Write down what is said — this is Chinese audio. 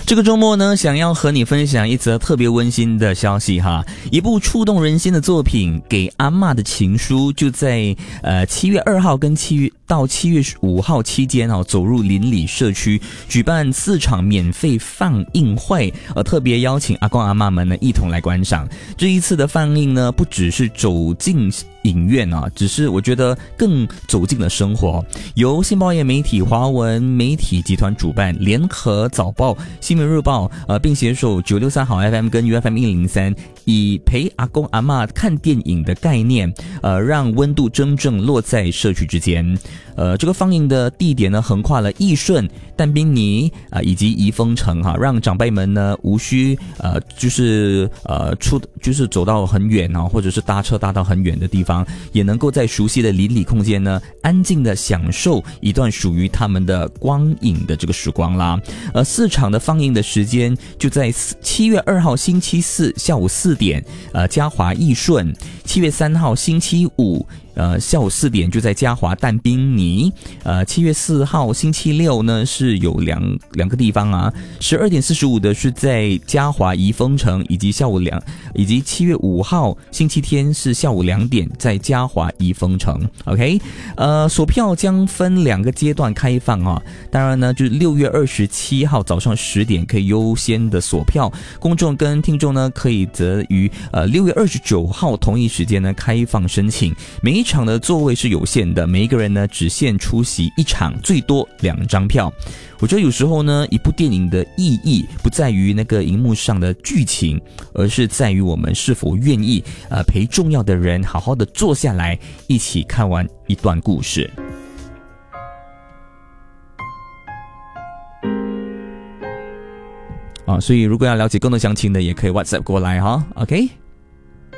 这个周末呢，想要和你分享一则特别温馨的消息哈，一部触动人心的作品《给阿嬷的情书》就在7月2号跟7月5号期间走入邻里社区，举办4场免费放映会，特别邀请阿公阿嬷们呢一同来观赏。这一次的放映呢，不只是走进影院只是我觉得更走进了生活。由新报业媒体华文媒体集团主办，联合早报、新闻日报并携手963好 FM 跟 UFM 103，以陪阿公阿嬷看电影的概念，让温度真正落在社区之间。这个放映的地点呢，横跨了义顺、但宾尼以及宜丰城让长辈们呢无需就是走到很远或者是搭车搭到很远的地方，也能够在熟悉的邻里空间呢，安静的享受一段属于他们的光影的这个时光啦。4场的放映的时间就在7月2号星期四下午4点，嘉华义顺；7月3号星期五。下午4点就在嘉华但宾尼，7月4号星期六呢是有两个地方12点45的是在嘉华宜丰城，以及7月5号星期天是下午2点在嘉华宜丰城。OK， 索票将分2个阶段开放当然呢，就是6月27号早上10点可以优先的索票，公众跟听众呢可以则于6月29号同一时间呢开放申请。每一场的座位是有限的，每一个人呢只限出席1场，最多2张票。我觉得有时候呢，一部电影的意义不在于那个荧幕上的剧情，而是在于我们是否愿意陪重要的人好好的坐下来，一起看完一段故事。所以如果要了解更多详情的，也可以 WhatsApp 过来OK。